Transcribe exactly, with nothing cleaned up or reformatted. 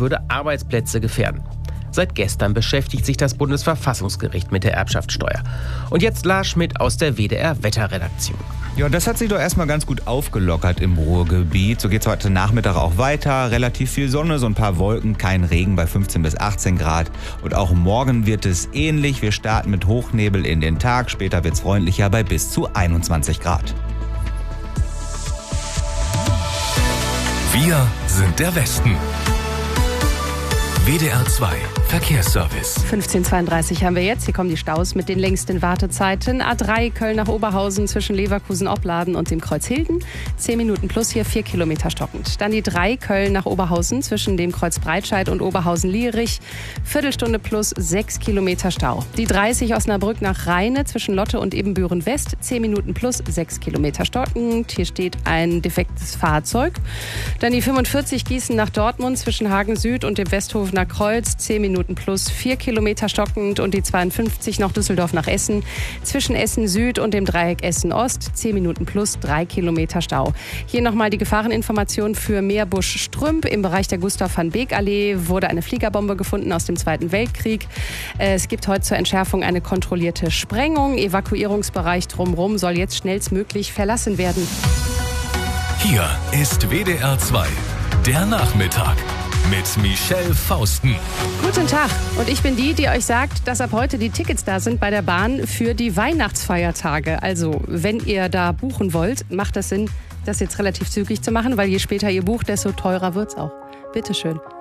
würde Arbeitsplätze gefährden. Seit gestern beschäftigt sich das Bundesverfassungsgericht mit der Erbschaftssteuer. Und jetzt Lars Schmidt aus der W D R-Wetterredaktion. Ja, das hat sich doch erstmal ganz gut aufgelockert im Ruhrgebiet. So geht's heute Nachmittag auch weiter. Relativ viel Sonne, so ein paar Wolken, kein Regen bei fünfzehn bis achtzehn Grad. Und auch morgen wird es ähnlich. Wir starten mit Hochnebel in den Tag. Später wird's freundlicher bei bis zu einundzwanzig Grad. Wir sind der Westen. W D R zwei Verkehrsservice. fünfzehn Uhr zweiunddreißig haben wir jetzt. Hier kommen die Staus mit den längsten Wartezeiten. A drei Köln nach Oberhausen zwischen Leverkusen-Opladen und dem Kreuz Hilden. zehn Minuten plus, hier vier Kilometer stockend. Dann die drei Köln nach Oberhausen zwischen dem Kreuz Breitscheid und Oberhausen-Lierich. Viertelstunde plus, sechs Kilometer Stau. Die dreißig Osnabrück nach Rheine zwischen Lotte und Ebenbüren-West. zehn Minuten plus, sechs Kilometer stockend. Hier steht ein defektes Fahrzeug. Dann die fünfundvierzig Gießen nach Dortmund zwischen Hagen Süd und dem Westhofener Kreuz. zehn Minuten plus, vier Kilometer stockend. Und die zweiundfünfzig nach Düsseldorf nach Essen zwischen Essen Süd und dem Dreieck Essen Ost. zehn Minuten plus, drei Kilometer Stau. Hier nochmal die Gefahreninformation für Meerbusch-Strümp. Im Bereich der Gustav-van-Beek-Allee wurde eine Fliegerbombe gefunden aus dem Zweiten Weltkrieg. Es gibt heute zur Entschärfung eine kontrollierte Sprengung. Evakuierungsbereich drumherum soll jetzt schnellstmöglich verlassen werden. Hier ist W D R zwei, der Nachmittag. Mit Michelle Fausten. Guten Tag. Und ich bin die, die euch sagt, dass ab heute die Tickets da sind bei der Bahn für die Weihnachtsfeiertage. Also, wenn ihr da buchen wollt, macht das Sinn, das jetzt relativ zügig zu machen, weil je später ihr bucht, desto teurer wird's auch. Bitteschön.